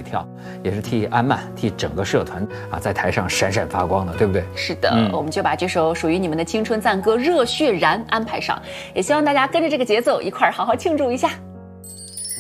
起跳，也是替安曼、替整个社团啊，在台上闪闪发光的，对不对？ 是的，我们就把这首属于你们的青春赞歌《热血燃》安排上，也希望大家跟着这个节奏一块儿好好庆祝一下。